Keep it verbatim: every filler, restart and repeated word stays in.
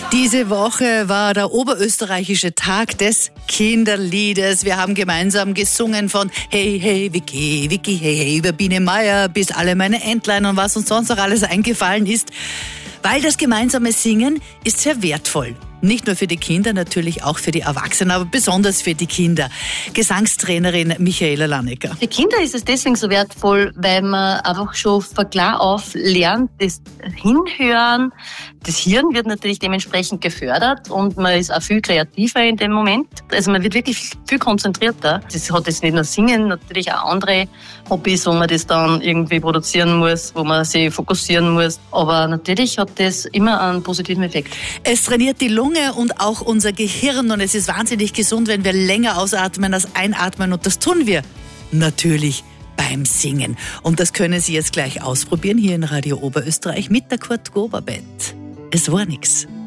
Diese Woche war der oberösterreichische Tag des Kinderliedes. Wir haben gemeinsam gesungen von Hey, hey, Vicky, Vicky, hey, hey, über Biene Meier bis alle meine Entlein und was uns sonst noch alles eingefallen ist. Weil das gemeinsame Singen ist sehr wertvoll. Nicht nur für die Kinder, natürlich auch für die Erwachsenen, aber besonders für die Kinder. Gesangstrainerin Michaela Lannecker. Für Kinder ist es deswegen so wertvoll, weil man einfach schon von klar auf lernt, das Hinhören. Das Hirn wird natürlich dementsprechend gefördert und man ist auch viel kreativer in dem Moment. Also man wird wirklich viel konzentrierter. Das hat jetzt nicht nur Singen, natürlich auch andere Hobbys, wo man das dann irgendwie produzieren muss, wo man sich fokussieren muss. Aber natürlich hat das immer einen positiven Effekt. Es trainiert die Lunge und auch unser Gehirn und es ist wahnsinnig gesund, wenn wir länger ausatmen als einatmen und das tun wir natürlich beim Singen. Und das können Sie jetzt gleich ausprobieren hier in Radio Oberösterreich mit der Kurt Gober Band. Es war nix.